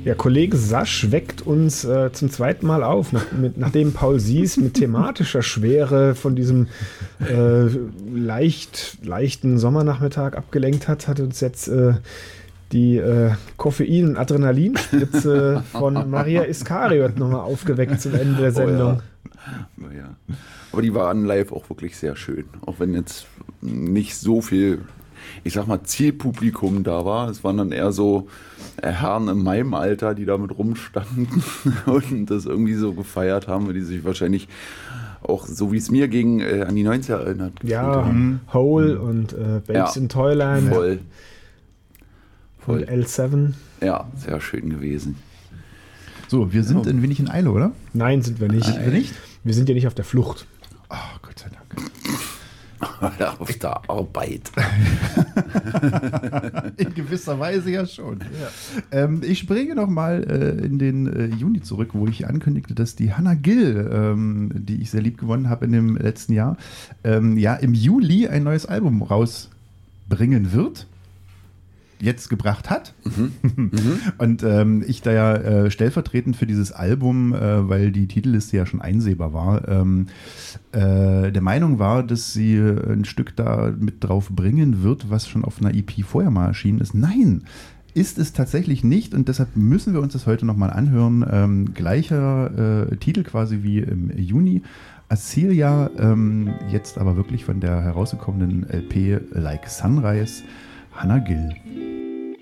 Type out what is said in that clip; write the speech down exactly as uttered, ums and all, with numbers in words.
Ja, Kollege Sasch weckt uns äh, zum zweiten Mal auf, nach, mit, nachdem Paul Sies mit thematischer Schwere von diesem äh, leicht, leichten Sommernachmittag abgelenkt hat, hat uns jetzt äh, die äh, Koffein- und Adrenalinspritze von Maria Iskariot nochmal aufgeweckt zum Ende der Sendung. Oh ja. Oh ja. Aber die waren live auch wirklich sehr schön, auch wenn jetzt nicht so viel, ich sag mal, Zielpublikum da war. Es waren dann eher so Herren in meinem Alter, die da mit rumstanden und das irgendwie so gefeiert haben, weil die sich wahrscheinlich auch, so wie es mir ging, äh, an die neunziger erinnert. Ja, mhm. Hole und äh, Babes ja, in Toyland. Voll. Voll. Und L sieben. Ja, sehr schön gewesen. So, wir sind ja. ein wenig in Eile, oder? Nein, sind wir nicht. Sind wir nicht? Wir sind ja nicht auf der Flucht. Oh, Gott sei Dank. Auf der Arbeit. In gewisser Weise ja schon. Ja. Ähm, ich springe noch mal äh, in den äh, Juni zurück, wo ich ankündigte, dass die Hannah Gill, ähm, die ich sehr lieb gewonnen habe in dem letzten Jahr, ähm, ja im Juli ein neues Album rausbringen wird. Jetzt gebracht hat. Mhm. Mhm. Und ähm, ich da ja äh, stellvertretend für dieses Album, äh, weil die Titelliste ja schon einsehbar war, ähm, äh, der Meinung war, dass sie ein Stück da mit drauf bringen wird, was schon auf einer E P vorher mal erschienen ist. Nein, ist es tatsächlich nicht und deshalb müssen wir uns das heute nochmal anhören. Ähm, gleicher äh, Titel quasi wie im Juni. Acelia, ähm, jetzt aber wirklich von der herausgekommenen L P Like Sunrise, Hannah Gill.